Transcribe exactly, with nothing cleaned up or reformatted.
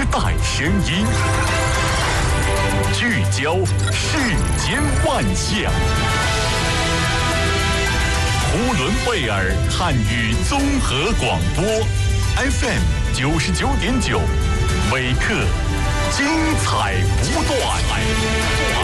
代声音，聚焦世间万象。呼伦贝尔汉语综合广播 F M 九十九点九，微课精彩不断。